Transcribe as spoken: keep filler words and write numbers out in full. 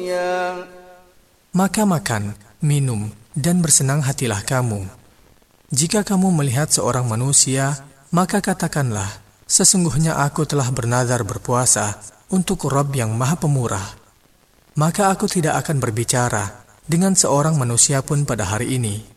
الدنيا. Maka makan, minum, dan bersenang hatilah kamu. Jika kamu melihat seorang manusia, maka katakanlah, sesungguhnya aku telah bernazar berpuasa untuk Rabb yang Maha Pemurah. Maka aku tidak akan berbicara dengan seorang manusia pun pada hari ini,